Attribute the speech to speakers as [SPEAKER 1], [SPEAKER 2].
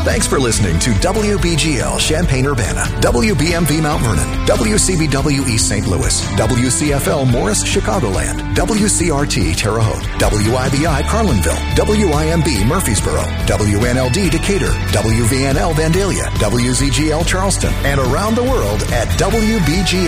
[SPEAKER 1] Thanks for listening to WBGL Champaign-Urbana, WBMV Mount Vernon, WCBW East St. Louis, WCFL Morris, Chicagoland, WCRT Terre Haute, WIBI Carlinville, WIMB Murfreesboro, WNLD Decatur, WVNL Vandalia, WZGL Charleston, and around the world at WBGL.